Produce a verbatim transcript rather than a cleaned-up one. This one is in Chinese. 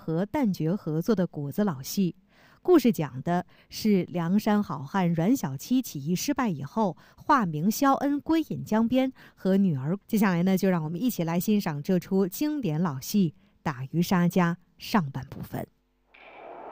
和旦角合作的谷子老戏。故事讲的是梁山好汉阮小七起义失败以后，化名萧恩归隐江边，和女儿。接下来呢，就让我们一起来欣赏这出经典老戏《打渔杀家》上半部分。